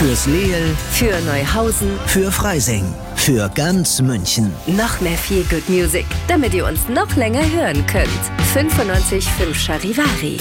Fürs Leel, Für Neuhausen. für Freising, für ganz München. Noch mehr Feel Good Music, damit ihr uns noch länger hören könnt. 95.5 Charivari.